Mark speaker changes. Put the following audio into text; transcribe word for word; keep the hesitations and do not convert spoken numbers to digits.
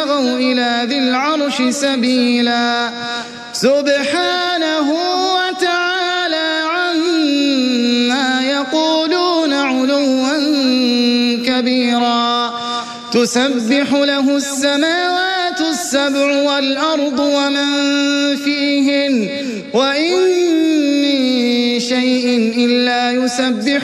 Speaker 1: ابتغوا إلى ذي العرش سبيلا سبحانه وتعالى عما يقولون علوا كبيرا تسبح له السماوات السبع والأرض ومن فيهن وإن من شيء إلا يسبح